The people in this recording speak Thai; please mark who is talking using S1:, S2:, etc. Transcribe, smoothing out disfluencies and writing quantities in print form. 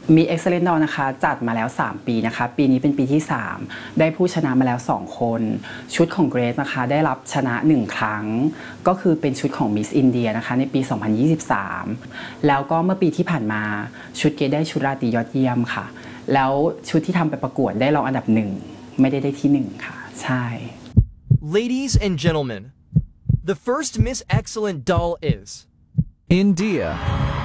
S1: มี Excellent Doll นะคะจัดมาแล้ว3ปีนะคะปีนี้เป็นปีที่3ได้ผู้ชนะมาแล้ว2คนชุดของเกรซนะคะได้รับชนะ1ครั้งก็คือเป็นชุดของ Miss India นะคะในปี 2023แล้วก็เมื่อปีที่ผ่านมาชุดเกรซได้ชุดราตรียอดเยี่ยมค่ะแล้วชุดที่ทำไปประกวดได้รองอันดับ1ไม่ได้ที่1ค่ะใช่
S2: Ladies and gentlemen, the first Miss Excellent Doll is
S3: India.